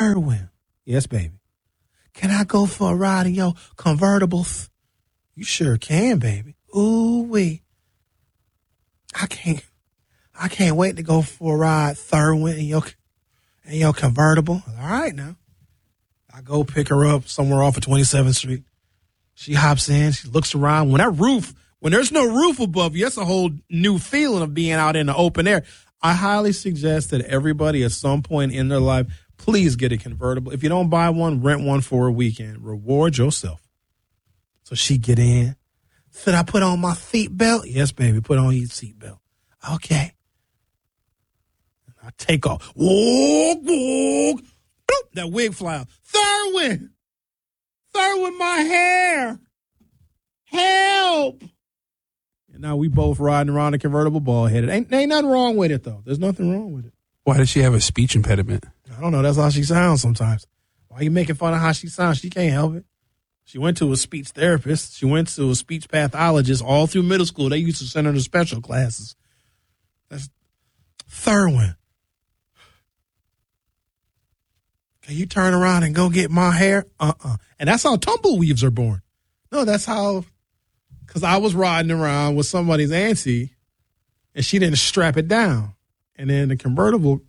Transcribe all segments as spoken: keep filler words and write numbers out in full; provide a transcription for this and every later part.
Therwin. Yes, baby. Can I go for a ride in your convertible? You sure can, baby. Ooh wee. I can't. I can't wait to go for a ride, Therwin, in your in your convertible. All right now. I go pick her up somewhere off of twenty-seventh Street. She hops in. She looks around. When that roof, when there's no roof above you, that's a whole new feeling of being out in the open air. I highly suggest that everybody at some point in their life, please get a convertible. If you don't buy one, rent one for a weekend. Reward yourself. So she get in. Should I put on my seatbelt? Yes, baby. Put on your seatbelt. Okay. I take off. Walk, walk. Boop, that wig fly out. Therwin. Therwin, my hair. Help. And now we both riding around a convertible bald headed. Ain't, ain't nothing wrong with it, though. There's nothing wrong with it. Why does she have a speech impediment? I don't know. That's how she sounds sometimes. Why are you making fun of how she sounds? She can't help it. She went to a speech therapist. She went to a speech pathologist all through middle school. They used to send her to special classes. That's Therwin. Can you turn around and go get my hair? Uh-uh. And that's how tumbleweaves are born. No, that's how, because I was riding around with somebody's auntie, and she didn't strap it down. And then the convertible,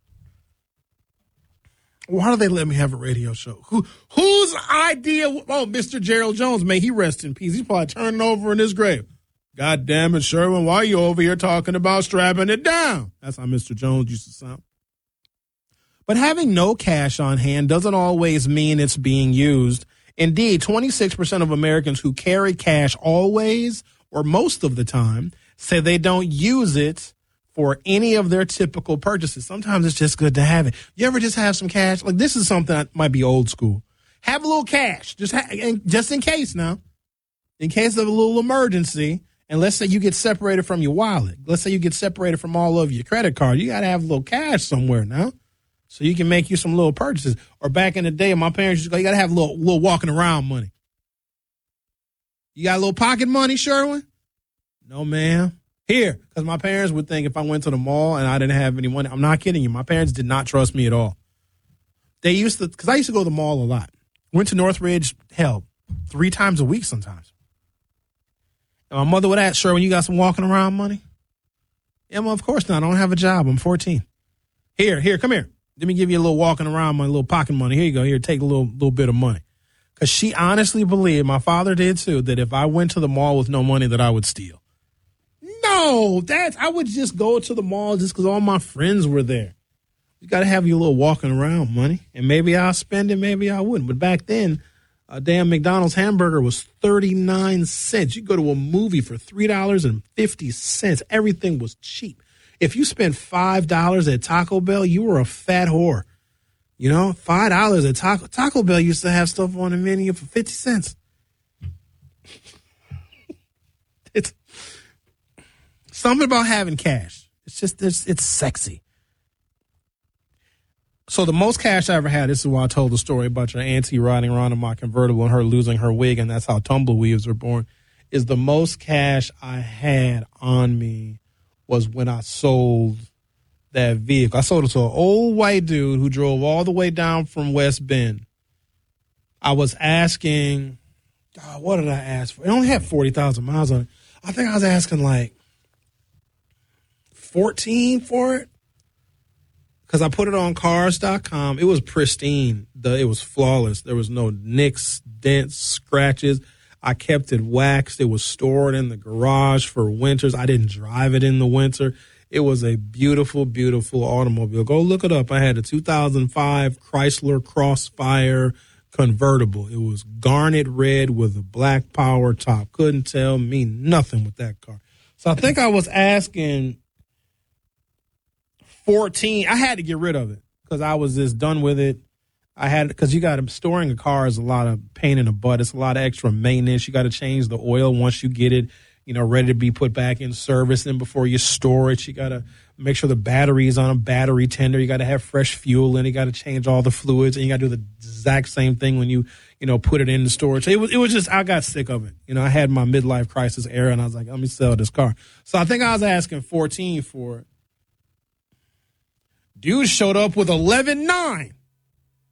why do they let me have a radio show? Who Whose idea? Oh, Mister Gerald Jones, may he rest in peace. He's probably turning over in his grave. God damn it, Sherwin, why are you over here talking about strapping it down? That's how Mister Jones used to sound. But having no cash on hand doesn't always mean it's being used. Indeed, twenty-six percent of Americans who carry cash always or most of the time say they don't use it for any of their typical purchases. Sometimes it's just good to have it. You ever just have some cash? Like, this is something that might be old school. Have a little cash, just ha- just in case now, in case of a little emergency. And let's say you get separated from your wallet. Let's say you get separated from all of your credit card. You got to have a little cash somewhere now, so you can make you some little purchases. Or back in the day, my parents used to go, you got to have a little, little walking around money. You got a little pocket money, Sherwin? No, ma'am. Here, because my parents would think if I went to the mall and I didn't have any money, I'm not kidding you. My parents did not trust me at all. They used to, because I used to go to the mall a lot. Went to Northridge, hell, three times a week sometimes. And my mother would ask, Sherwin, you got some walking around money? Yeah, well, of course not. I don't have a job. I'm fourteen. Here, here, come here. Let me give you a little walking around money, a little pocket money. Here you go. Here, take a little little bit of money. Because she honestly believed, my father did too, that if I went to the mall with no money, that I would steal. No, that's, I would just go to the mall just because all my friends were there. You got to have your little walking around money. And maybe I'll spend it, maybe I wouldn't. But back then, a damn McDonald's hamburger was thirty-nine cents. You go to a movie for three dollars and fifty cents. Everything was cheap. If you spent five dollars at Taco Bell, you were a fat whore. You know, five dollars at Taco Taco Bell used to have stuff on the menu for fifty cents. It's something about having cash. It's just, it's, it's sexy. So the most cash I ever had, this is why I told the story about your auntie riding around in my convertible and her losing her wig, and that's how tumbleweaves are born, is the most cash I had on me was when I sold that vehicle. I sold it to an old white dude who drove all the way down from West Bend. I was asking, God, what did I ask for? It only had forty thousand miles on it. I think I was asking like fourteen for it. Because I put it on cars dot com. It was pristine. The, it was flawless. There was no nicks, dents, scratches. I kept it waxed. It was stored in the garage for winters. I didn't drive it in the winter. It was a beautiful, beautiful automobile. Go look it up. I had a two thousand five Chrysler Crossfire convertible. It was garnet red with a black power top. Couldn't tell me nothing with that car. So I think I was asking fourteen. I had to get rid of it because I was just done with it. I had, because you got to, storing a car is a lot of pain in the butt. It's a lot of extra maintenance. You got to change the oil once you get it, you know, ready to be put back in service. And before you store it, you got to make sure the battery is on a battery tender. You got to have fresh fuel in it. You got to change all the fluids, and you got to do the exact same thing when you, you know, put it in the storage. It was, it was just, I got sick of it. You know, I had my midlife crisis era, and I was like, let me sell this car. So I think I was asking fourteen for it. Dude showed up with eleven nine.